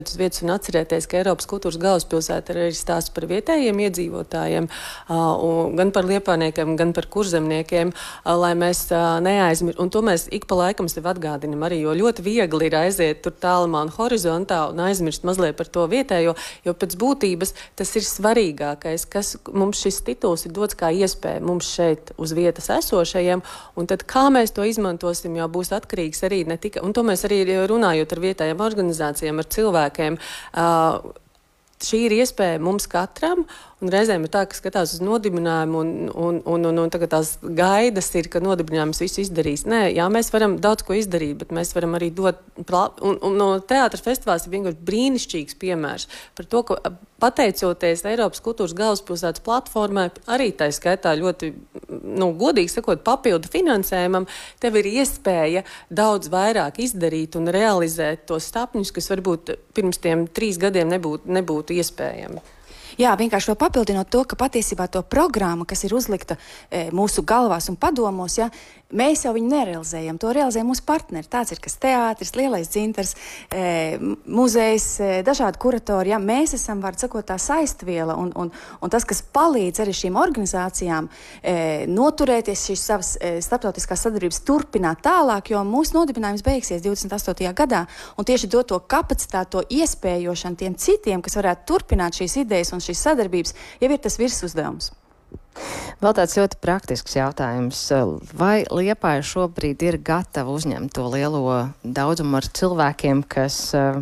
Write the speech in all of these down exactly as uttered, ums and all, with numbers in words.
uz vietas un atcerēties, ka Eiropas kultūras galvaspilsēta ir arī stāsts par vietējiem iedzīvotājiem, gan par liepājniekiem, gan par kurzemniekiem, lai mēs neaizmirst. Un to mēs ik pa laikam sev atgādinam arī, jo ļoti viegli ir aiziet tur tālumā un horizontā un aizmirst mazliet par to vietējo, jo pēc būtības tas ir svarīgākais, kas mums šis tituls ir dots kā iespēja mums šeit uz vietas esošajiem, un tad kā mēs to izmantosim, jau būs atkarīgs arī ne tikai, un to mēs arī runājot ar vietējām organizācijām, ar cilvēkiem. Uh, šī ir iespēja mums katram, un reizēm ir tā, ka skatās uz nodibinājumu, un, un, un, un, un tagad tās gaidas ir, ka nodibinājums visu izdarīs. Nē, jā, mēs varam daudz ko izdarīt, bet mēs varam arī dot, un, un no teātra festivāls ir vienkārši brīnišķīgs piemērs par to, ka pateicoties Eiropas kultūras galvaspilsētas platformai, arī tā skaitā ļoti, nu, godīgi sakot, papildu finansējumam, tev ir iespēja daudz vairāk izdarīt un realizēt tos sapņus, kas varbūt pirms tiem trīs gadiem nebūtu, nebūtu iespējami. Jā, vienkārši vēl papildinot to, ka patiesībā to programmu, kas ir uzlikta e, mūsu galvās un padomos, ja, mēs jau viņu nerealizējam. To realizē mūsu partneri. Tāds ir, kas teātris, Lielais dzintars, e, muzejs, e, dažādi kuratori. Ja. Mēs esam, var sakot, tā saistviela un, un, un tas, kas palīdz arī šīm organizācijām e, noturēties šīs savas e, starptautiskās sadarbības turpināt tālāk, jo mūsu nodibinājums beigsies divdesmit astotajā gadā, un tieši dot to kapacitāto iespējošanu tiem citiem, kas varētu turpināt šīs idejas un šīs sadarbības, jau ir tas virsuzdevums. Vēl tāds ļoti praktisks jautājums. Vai Liepāja šobrīd ir gatava uzņemt to lielo daudzumu ar cilvēkiem, kas,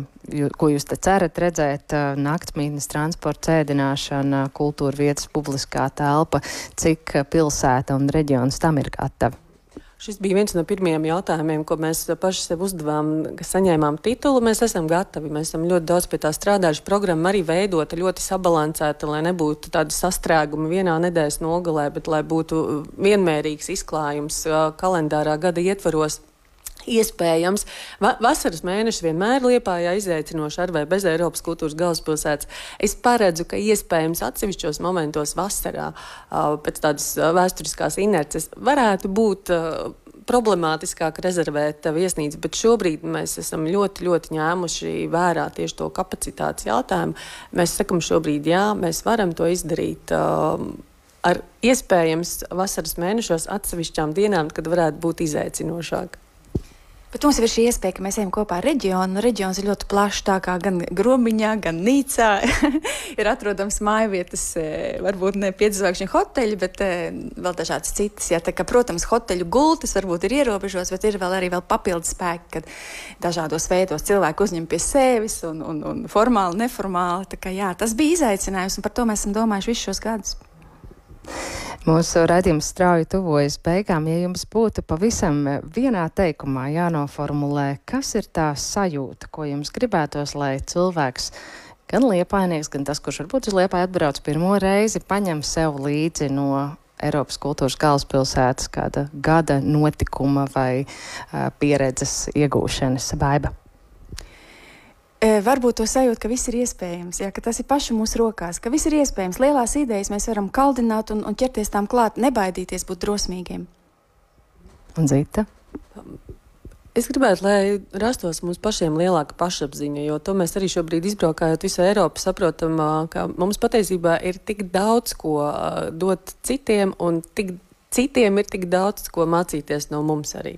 ko jūs te cerat redzēt, naktsmītnes, transporta, ēdināšana, kultūra vietas, publiskā telpa, cik pilsēta un reģions tam ir gatavi? Šis bija viens no pirmajiem jautājumiem, ko mēs paši sev uzdevām, ka saņēmām titulu. Mēs esam gatavi, mēs esam ļoti daudz pie tā strādājuši. Programma arī veidota ļoti sabalansēta, lai nebūtu tādi sastrēgumi vienā nedēļas nogalē, bet lai būtu vienmērīgs izklājums kalendārā gada ietvaros. Iespējams. Va vasaras mēneši vienmēr Liepājā izaicinoši ar vai bez Eiropas kultūras galvaspilsētas. Es paredzu, ka iespējams atsevišķos momentos vasarā uh, pēc tādas uh, vēsturiskās inerces varētu būt uh, problemātiskāk rezervēt uh, viesnīcu, bet šobrīd mēs esam ļoti, ļoti ņēmuši vērā tieši to kapacitātes jautājumu. Mēs sakam šobrīd, jā, mēs varam to izdarīt uh, ar iespējams vasaras mēnešos atsevišķām dienām, kad varētu būt izaicinošāk. Bet mums ir šī iespēja, ka mēs ejam kopā ar reģionu. Reģions ir ļoti plašs, tā kā gan Grobiņā, gan Nīcā ir atrodams mājvietas, varbūt ne piedzvaigžņu hoteļi, bet vēl dažādas citas. Ja, tā kā, protams, hoteļu gultas varbūt ir ierobežos, bet ir vēl arī vēl papildus spēki, kad dažādos veidos cilvēki uzņem pie sevis un, un, un formāli, neformāli. Tā kā, jā, tas bija izaicinājums, un par to mēs esam domājuši visus šos gadus. Mūsu raidījums strauji tuvojas beigām. Ja jums būtu pavisam vienā teikumā jānoformulē, kas ir tā sajūta, ko jums gribētos, lai cilvēks, gan liepājnieks, gan tas, kurš varbūt uz Liepāju atbrauc pirmo reizi, paņem sev līdzi no Eiropas kultūras galvaspilsētas kāda gada notikuma vai uh, pieredzes iegūšanas? Baiba. E, varbūt to sajūt, ka viss ir iespējams, ja, ka tas ir paši mūsu rokās, ka viss ir iespējams. Lielās idejas mēs varam kaldināt un, un ķerties tām klāt, nebaidīties būt drosmīgiem. Un Zita? Es gribētu, lai rastos mums pašiem lielāka pašapziņa, jo to mēs arī šobrīd izbraukājot visu Eiropu saprotam, ka mums patiesībā ir tik daudz ko dot citiem, un tik, citiem ir tik daudz ko mācīties no mums arī.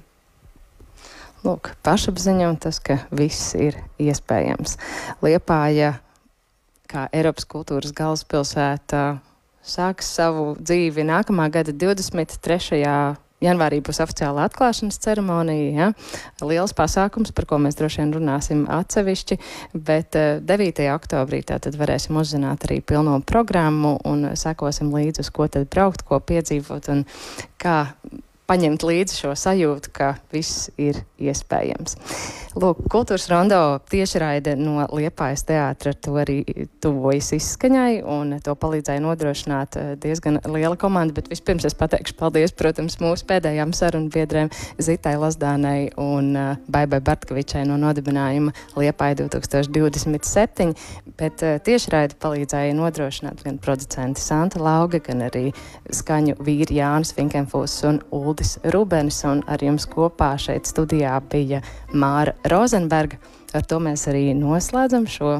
Lūk, pašapziņa un tas, ka viss ir iespējams. Liepāja, kā Eiropas kultūras galvaspilsēta, sāks savu dzīvi nākamā gada divdesmit trešajā janvārī būs oficiāla atklāšanas ceremonija. Ja? Liels pasākums, par ko mēs droši vien runāsim atsevišķi, bet devītajā oktobrī tātad varēsim uzzināt arī pilno programmu un sekosim līdzi, uz ko tad braukt, ko piedzīvot un kā paņemt līdzi šo sajūtu, ka viss ir iespējams. Lūk, Kultūras rondo tiešraide no Liepājas teātra to arī tuvojas izskaņai, un to palīdzēja nodrošināt diezgan liela komanda, bet vispirms es pateikšu paldies, protams, mūsu pēdējām sarunu biedrēm Zitai Lazdānai un uh, Baibai Bartkevičai no nodibinājuma Liepāja divtūkstoš divdesmit septiņi, bet uh, tiešraide palīdzēja nodrošināt gan producenti Santa Lauga, gan arī skaņu vīri Jānis Finkenfūss un Ulu Uldis Rubens, un ar jums kopā šeit studijā bija Māra Rozenberga. Ar to mēs arī noslēdzam šo